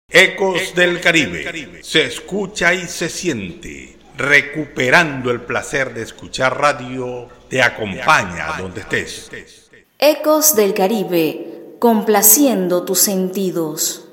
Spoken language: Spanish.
Ecos del Caribe, se escucha y se siente, recuperando el placer de escuchar radio, te acompaña donde estés. Ecos del Caribe, complaciendo tus sentidos.